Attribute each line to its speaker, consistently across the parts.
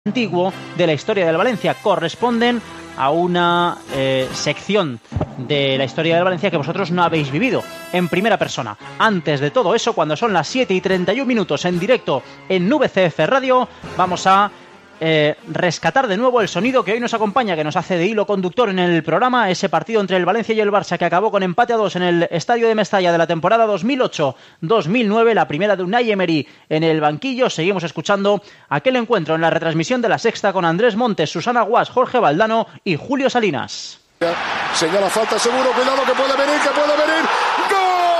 Speaker 1: antiguo de la historia del Valencia. Corresponden a una sección de la historia del Valencia que vosotros no habéis vivido en primera persona. Antes de todo eso, cuando son las 7:31 en directo en VCF Radio, vamos a rescatar de nuevo el sonido que hoy nos acompaña, que nos hace de hilo conductor en el programa, ese partido entre el Valencia y el Barça que acabó con empate a 2 en el estadio de Mestalla de la temporada 2008-2009, la primera de Unai Emery en el banquillo. Seguimos escuchando aquel encuentro en la retransmisión de La Sexta con Andrés Montes, Susana Guas, Jorge Valdano y Julio Salinas.
Speaker 2: Señala falta seguro, cuidado que puede venir, ¡gol!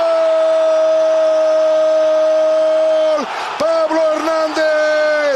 Speaker 2: ¡Pablo Hernández!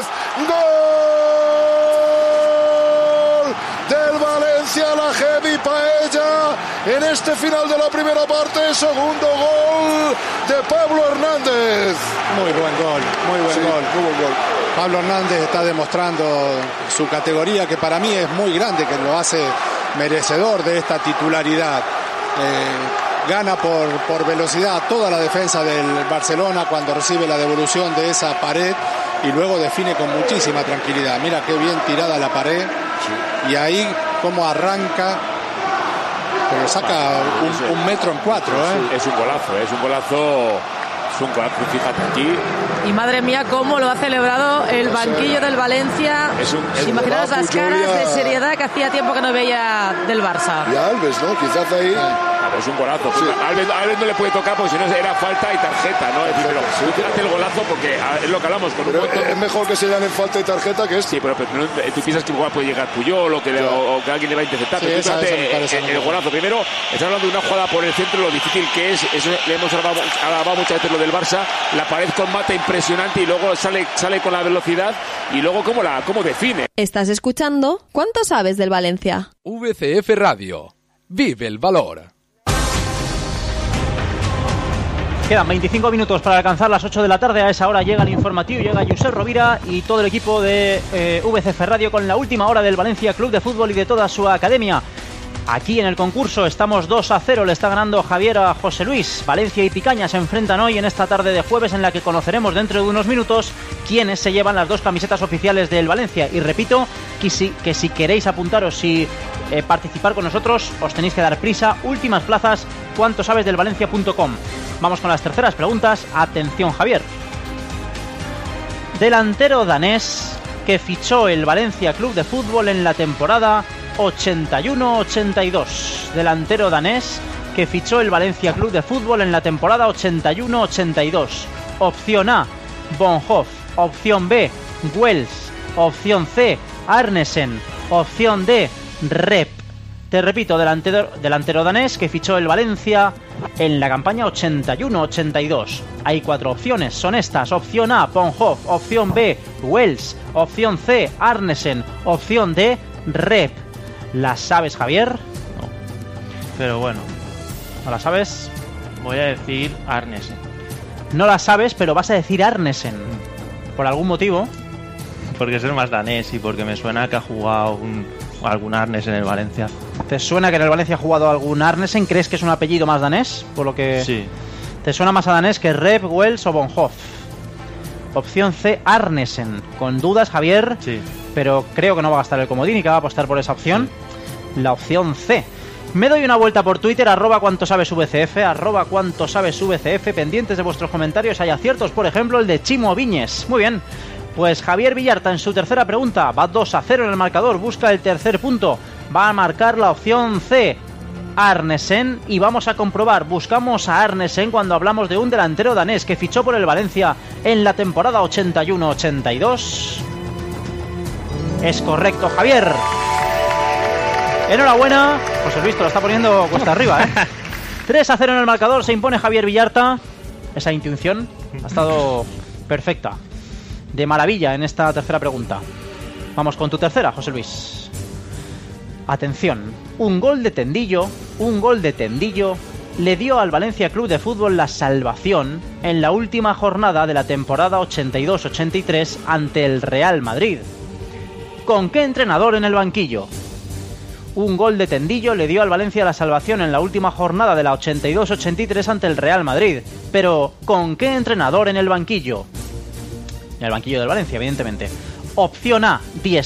Speaker 2: ¡Gol! Del Valencia, la Heavy Paella en este final de la primera parte, segundo gol de Pablo Hernández.
Speaker 3: Muy buen gol.
Speaker 2: Muy buen gol.
Speaker 3: Pablo Hernández está demostrando su categoría, que para mí es muy grande, que lo hace merecedor de esta titularidad. Gana por velocidad toda la defensa del Barcelona cuando recibe la devolución de esa pared y luego define con muchísima tranquilidad. Mira qué bien tirada la pared, sí. Y ahí cómo arranca, pero saca un metro en 4.
Speaker 4: Es un golazo, fíjate aquí.
Speaker 5: Y madre mía, cómo lo ha celebrado el banquillo del Valencia. Imaginaos las caras de seriedad que hacía tiempo que no veía del Barça.
Speaker 2: Y Alves, ¿no? Quizás ahí.
Speaker 4: Es un golazo. Sí. Alves no le puede tocar porque si no era falta y tarjeta, ¿no? Es decir, pero fíjate el golazo porque es lo que hablamos.
Speaker 2: Es mejor que se dan en falta y tarjeta que esto.
Speaker 4: Sí, pero tú piensas que igual puede llegar Puyol o que alguien le va a interceptar. Sí, el golazo. Primero, estás hablando de una jugada por el centro, lo difícil que es. Eso le hemos alabado muchas veces lo del Barça. La pared con mata impresionante y luego sale con la velocidad y luego cómo define.
Speaker 6: ¿Estás escuchando? ¿Cuánto sabes del Valencia?
Speaker 7: VCF Radio. Vive el valor.
Speaker 1: Quedan 25 minutos para alcanzar las 8 de la tarde. A esa hora llega el informativo, llega Josep Rovira y todo el equipo de VCF Radio con la última hora del Valencia Club de Fútbol y de toda su academia. Aquí en el concurso estamos 2-0, le está ganando Javier a José Luis. Valencia y Picaña se enfrentan hoy en esta tarde de jueves, en la que conoceremos dentro de unos minutos quiénes se llevan las dos camisetas oficiales del Valencia. Y repito que si queréis apuntaros y participar con nosotros, os tenéis que dar prisa. Últimas plazas, cuantosabesdelvalencia.com. Vamos con las terceras preguntas. Atención, Javier. Delantero danés que fichó el Valencia Club de Fútbol en la temporada 81-82. Delantero danés que fichó el Valencia Club de Fútbol en la temporada 81-82. Opción A, Bonhoff. Opción B, Wells. Opción C, Arnesen. Opción D, Rep. Te repito, delantero danés que fichó el Valencia en la campaña 81-82. Hay 4 opciones, son estas. Opción A, Bonhoff. Opción B, Wells. Opción C, Arnesen. Opción D, Rep. ¿Las sabes, Javier?
Speaker 8: No. Pero bueno.
Speaker 1: ¿No las sabes?
Speaker 8: Voy a decir Arnesen.
Speaker 1: No las sabes, pero vas a decir Arnesen. ¿Por algún motivo?
Speaker 8: Porque es el más danés y porque me suena que ha jugado algún Arnesen en el Valencia.
Speaker 1: ¿Te suena que en el Valencia ha jugado algún Arnesen? ¿Crees que es un apellido más danés? Por lo que...
Speaker 8: Sí.
Speaker 1: ¿Te suena más a danés que Rep, Wells o Bonhoff? Opción C, Arnesen. Con dudas, Javier.
Speaker 8: Sí.
Speaker 1: Pero creo que no va a gastar el comodín y que va a apostar por esa opción. Sí. La opción C. Me doy una vuelta por Twitter, @cuantosabesvcf, @cuantosabesvcf, pendientes de vuestros comentarios. Hay aciertos, por ejemplo, el de Chimo Viñes. Muy bien. Pues Javier Villarta en su tercera pregunta va 2-0 en el marcador, busca el tercer punto. Va a marcar la opción C, Arnesen, y vamos a comprobar. Buscamos a Arnesen cuando hablamos de un delantero danés que fichó por el Valencia en la temporada 81-82. Es correcto, Javier. Enhorabuena. Pues el visto lo está poniendo cuesta arriba, 3-0 en el marcador, se impone Javier Villarta. Esa intuición ha estado perfecta. De maravilla en esta tercera pregunta. Vamos con tu tercera, José Luis. Atención. Un gol de Tendillo le dio al Valencia Club de Fútbol la salvación en la última jornada de la temporada 82-83 ante el Real Madrid. ¿Con qué entrenador en el banquillo? Un gol de Tendillo le dio al Valencia la salvación en la última jornada de la 82-83 ante el Real Madrid. Pero, ¿con qué entrenador en el banquillo? En el banquillo del Valencia, evidentemente. Opción A, Di